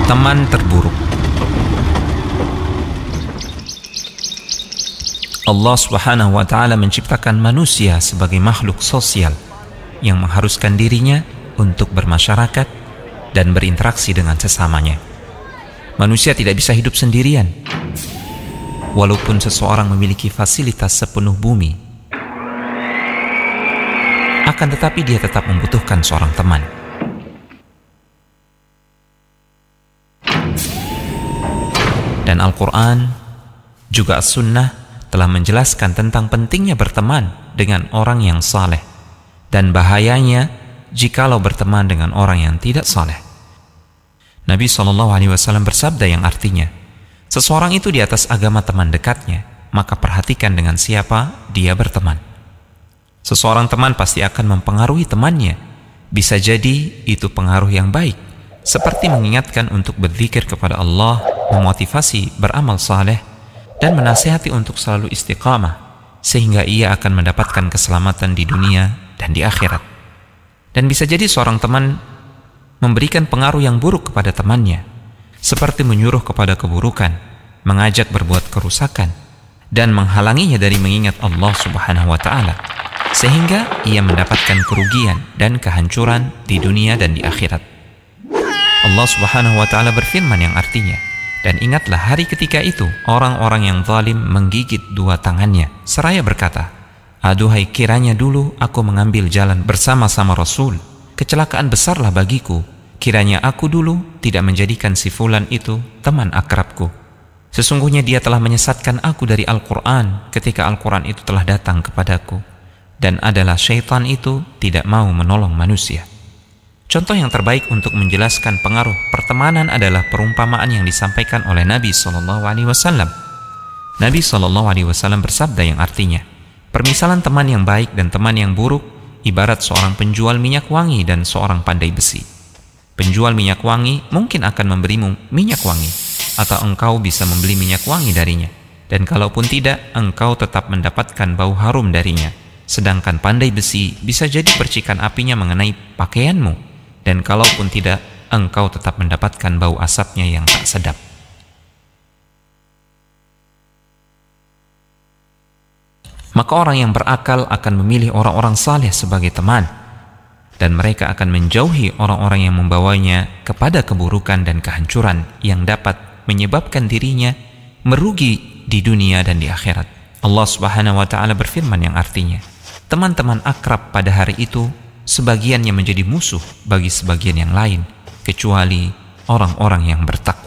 Teman terburuk. Allah Subhanahu wa ta'ala menciptakan manusia sebagai makhluk sosial yang mengharuskan dirinya untuk bermasyarakat dan berinteraksi dengan sesamanya. Manusia tidak bisa hidup sendirian. Walaupun seseorang memiliki fasilitas sepenuh bumi, akan tetapi dia tetap membutuhkan seorang teman. Dan Al-Quran juga As-Sunnah telah menjelaskan tentang pentingnya berteman dengan orang yang saleh dan bahayanya jikalau berteman dengan orang yang tidak saleh. Nabi SAW bersabda yang artinya, seseorang itu di atas agama teman dekatnya, maka perhatikan dengan siapa dia berteman. Seseorang teman pasti akan mempengaruhi temannya. Bisa jadi itu pengaruh yang baik, seperti mengingatkan untuk berzikir kepada Allah, memotivasi beramal saleh, dan menasihati untuk selalu istiqamah, sehingga ia akan mendapatkan keselamatan di dunia dan di akhirat. Dan bisa jadi seorang teman memberikan pengaruh yang buruk kepada temannya, seperti menyuruh kepada keburukan, mengajak berbuat kerusakan, dan menghalanginya dari mengingat Allah Subhanahu wa ta'ala, sehingga ia mendapatkan kerugian dan kehancuran di dunia dan di akhirat. Allah Subhanahu wa ta'ala berfirman yang artinya, dan ingatlah hari ketika itu orang-orang yang zalim menggigit dua tangannya seraya berkata, aduhai kiranya dulu aku mengambil jalan bersama-sama Rasul, kecelakaan besarlah bagiku kiranya aku dulu tidak menjadikan si fulan itu teman akrabku. Sesungguhnya dia telah menyesatkan aku dari Al-Quran ketika Al-Quran itu telah datang kepadaku, dan adalah syaitan itu tidak mau menolong manusia. Contoh yang terbaik untuk menjelaskan pengaruh pertemanan adalah perumpamaan yang disampaikan oleh Nabi SAW. Nabi SAW bersabda yang artinya, permisalan teman yang baik dan teman yang buruk ibarat seorang penjual minyak wangi dan seorang pandai besi. Penjual minyak wangi mungkin akan memberimu minyak wangi, atau engkau bisa membeli minyak wangi darinya, dan kalaupun tidak, engkau tetap mendapatkan bau harum darinya. Sedangkan pandai besi bisa jadi percikan apinya mengenai pakaianmu, dan kalaupun tidak, engkau tetap mendapatkan bau asapnya yang tak sedap. Maka orang yang berakal akan memilih orang-orang saleh sebagai teman, dan mereka akan menjauhi orang-orang yang membawanya kepada keburukan dan kehancuran yang dapat menyebabkan dirinya merugi di dunia dan di akhirat. Allah Subhanahu wa ta'ala berfirman yang artinya, teman-teman akrab pada hari itu sebagiannya menjadi musuh bagi sebagian yang lain, kecuali orang-orang yang bertakwa.